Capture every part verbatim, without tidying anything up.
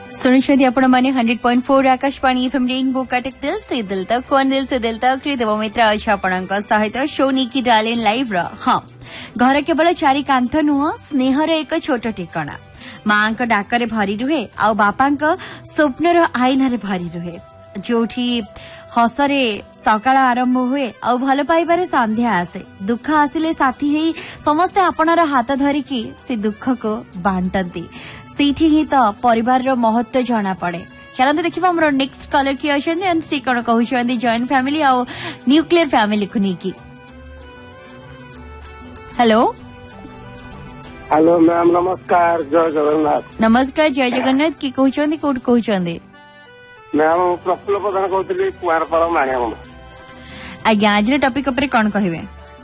सुनिछन्ति आपण माने hundred point four Akashvani FM rainbow Cuttack दिल से दिल तक कोन दिल से दिल तक देव मित्र अच्छा आपणक सहित शो निकी डालेन लाइव रा हां घर केवल चारि कांथ नुह स्नेहर एक छोट ठिकाना मां को डाकरे भरी रुहे आ बापा को स्वप्नर आईनारे भरी रुहे जोठी हसरे सकाळ आरंभ हुए आ भल पाइबारे संध्या आसे दुख आसिले साथी हेई समस्ते आपणर हाथ धरिकी से दुख को बांटती सीठी ही तो परिवार रो महत्व जाना पड़े चलते देखिबा हमरो नेक्स्ट कॉलर की अछन and C cone कहउछन joint family uh nuclear family कुनी की हेलो हेलो मैम नमस्कार जय जगन्नाथ नमस्कार जय जगन्नाथ की कहउछन कोड कहउछन मैम प्रफुल्ल प्रधान कहउतली कुआरपाड़ माणियाम आज्ञा आज टॉपिक ऊपर कोन कहिबे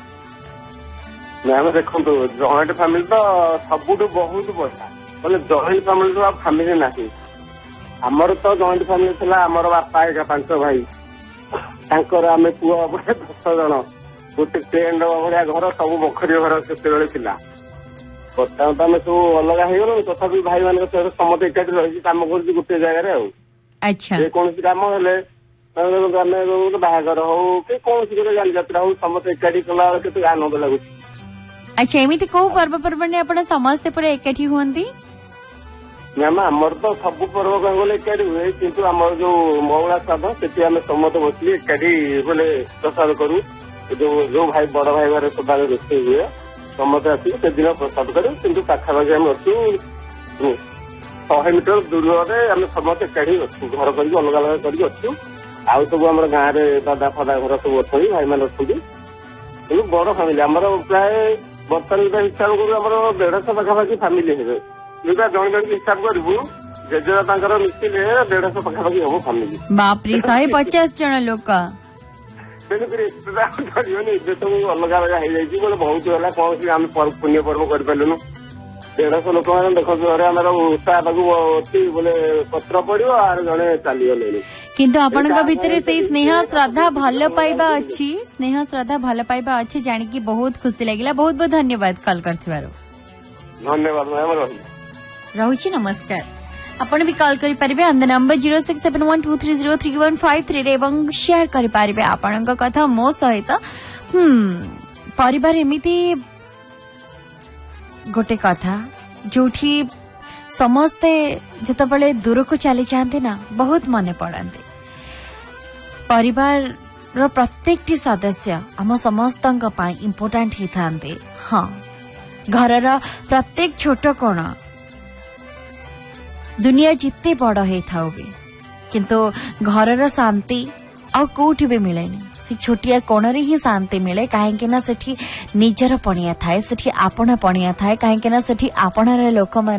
मैम देखंतु जॉइंट फैमिली तो सबुठु बहुत बढ़िया बोले जॉइंट फैमिली तो फैमिली नहीं आमर तो जॉइंट फैमिली थिला आमर बापा एक पांच भाई तांकर आमे पुआ बड़े दस जन गोटे टेंट भलिया घर सब बखरी घर केतेबेले थिला बर्तमान तो आम सब अलग हो तथापि भाई मान समस्त एकाठी रही कम कर गोटे जगह अच्छा कौन कम हेले बाहागर हो कि कौन जान जात्रा हो समस्त एकाठी कला के आनंद लगुच अच्छा एमती कौ पर्वपर्वाणी आप समस्ते पूरा एकाठी हुंती मैम आमर तो सब पर्व कह गले एकाठी हुए किंतु आमर जो मौला श्राद्ध से आम समस्त बसिक एकाठी बोले प्रसाद करूँ जो जो भाई बड़ भाई घर सदा रोषे हुए समस्त आसिक से दिन प्रसाद करूँ किंतु पाखापाखि आम अच्छु शहे मीटर दूर आम समस्त एकाठी अच्छु घर कर अलग अलग कर आउ सब आम गाँव में दादा फादा घर सब अच्छा भाई मैंने अच्छा बड़ फैमिली आमर प्राय बर्तमान हिसाब करूँ देढ़ पाखापाखि फैमिली हे जोटा जन जन हिसाब करूँ जेजेबापा मिसिले देढ़ पाखापाखि हम फैमिली बापरे शहे पचास जन लोक तेणुकर सब अलग अलग हो बहुत है कौन आम पुण्य पर्व कर देढ़ लोक मैंने देखो घरे आम उत्साह अच्छी बोले पत्र पड़ो आर जड़े चलीगले किंतु आपनका भितरे से स्नेह श्रद्धा भल पाइबा अच्छी स्नेह श्रद्धा भल पाइबा अच्छी जानी कि बहुत खुशी लगिला बहुत बहुत धन्यवाद कॉल करथिबारो धन्यवाद मैम रहुची नमस्कार आपण भी कॉल करि परिबे on the number zero six seven one two three zero three one five three रे एवं शेयर करि परिबे आपनका कथा मो सहित हम परिवार एमिति गोटे कथा जोठी समस्ते जतबले दूर को चली जाते ना बहुत मन पड़ते परिवार रो प्रत्येक सदस्य आम समस्त इम्पोर्टाट ही था हाँ घर प्रत्येक छोट कोण दुनिया जिते बड़ हो था भी किंतु घर शांति आ कोठी भी मिलेनी से छोटिया कोण रे ही शांति मिले कहीं ना सेठी निजर पणिया थाए सेठी आपण पणिया थाए कहीं ना सेठी आपण लोक